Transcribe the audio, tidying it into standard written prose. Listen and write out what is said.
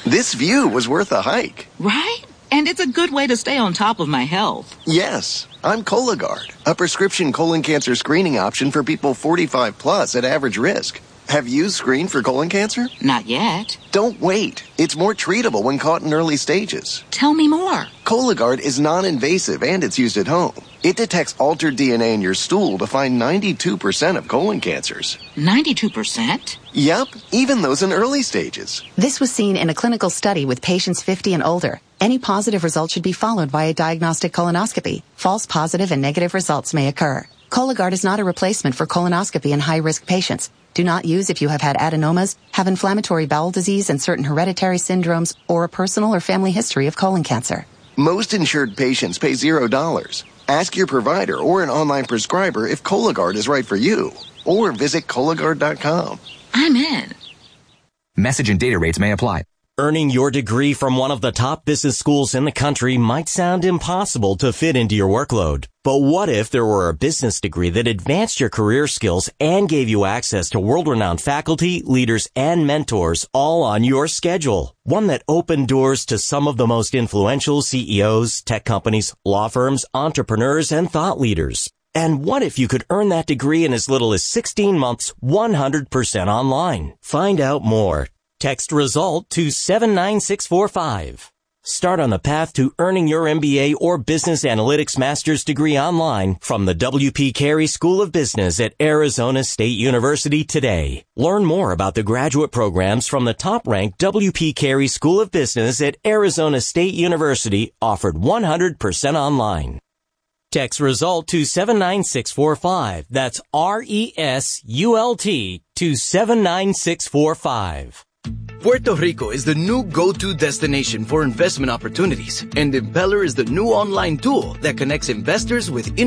This view was worth a hike. Right? And it's a good way to stay on top of my health. Yes, I'm Cologuard, a prescription colon cancer screening option for people 45 plus at average risk. Have you screened for colon cancer? Not yet. Don't wait. It's more treatable when caught in early stages. Tell me more. Cologuard is non-invasive and it's used at home. It detects altered DNA in your stool to find 92% of colon cancers. 92%? Yep, even those in early stages. This was seen in a clinical study with patients 50 and older. Any positive result should be followed by a diagnostic colonoscopy. False positive and negative results may occur. Cologuard is not a replacement for colonoscopy in high-risk patients. Do not use if you have had adenomas, have inflammatory bowel disease and certain hereditary syndromes, or a personal or family history of colon cancer. Most insured patients pay $0. Ask your provider or an online prescriber if Cologuard is right for you, or visit Cologuard.com. I'm in. Message and data rates may apply. Earning your degree from one of the top business schools in the country might sound impossible to fit into your workload. But what if there were a business degree that advanced your career skills and gave you access to world-renowned faculty, leaders, and mentors all on your schedule? One that opened doors to some of the most influential CEOs, tech companies, law firms, entrepreneurs, and thought leaders. And what if you could earn that degree in as little as 16 months, 100% online? Find out more. Text RESULT to 79645. Start on the path to earning your MBA or Business Analytics Master's degree online from the W.P. Carey School of Business at Arizona State University today. Learn more about the graduate programs from the top-ranked W.P. Carey School of Business at Arizona State University, offered 100% online. Text RESULT to 79645. That's RESULT to 79645. Puerto Rico is the new go-to destination for investment opportunities, and Impeller is the new online tool that connects investors with